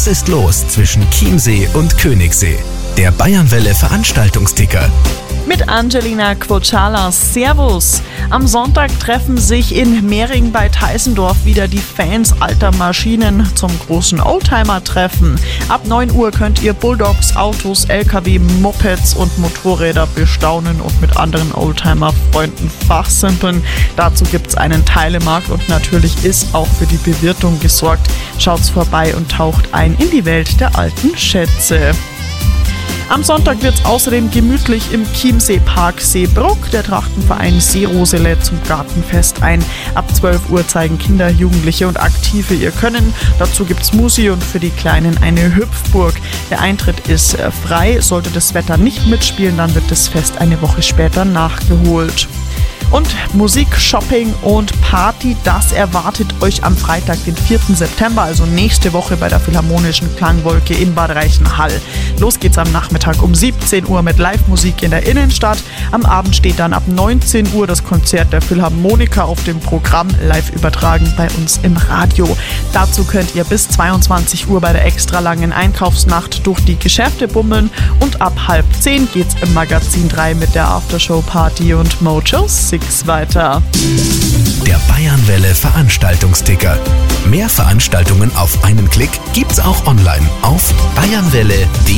ist los zwischen Chiemsee und Königssee? Der Bayernwelle Veranstaltungsticker. Mit Angelina Quochala. Servus! Am Sonntag treffen sich in Mehring bei Teisendorf wieder die Fans alter Maschinen zum großen Oldtimer-Treffen. Ab 9 Uhr könnt ihr Bulldogs, Autos, LKW, Mopeds und Motorräder bestaunen und mit anderen Oldtimer-Freunden fachsimpeln. Dazu gibt's einen Teilemarkt und natürlich ist auch für die Bewirtung gesorgt. Schaut's vorbei und taucht ein in die Welt der alten Schätze. Am Sonntag wird's außerdem gemütlich im Chiemsee-Park Seebruck. Der Trachtenverein Seerose lädt zum Gartenfest ein. Ab 12 Uhr zeigen Kinder, Jugendliche und Aktive ihr Können. Dazu gibt's Musi und für die Kleinen eine Hüpfburg. Der Eintritt ist frei. Sollte das Wetter nicht mitspielen, dann wird das Fest eine Woche später nachgeholt. Und Musik, Shopping und Party, das erwartet euch am Freitag, den 4. September, also nächste Woche bei der Philharmonischen Klangwolke in Bad Reichenhall. Los geht's am Nachmittag um 17 Uhr mit Live-Musik in der Innenstadt. Am Abend steht dann ab 19 Uhr das Konzert der Philharmoniker auf dem Programm, live übertragen bei uns im Radio. Dazu könnt ihr bis 22 Uhr bei der extra langen Einkaufsnacht durch die Geschäfte bummeln und ab 9:30 geht's im Magazin 3 mit der Aftershow-Party und Mojo 6 weiter. Der Bayernwelle Veranstaltungsticker. Mehr Veranstaltungen auf einen Klick gibt's auch online auf bayernwelle.de.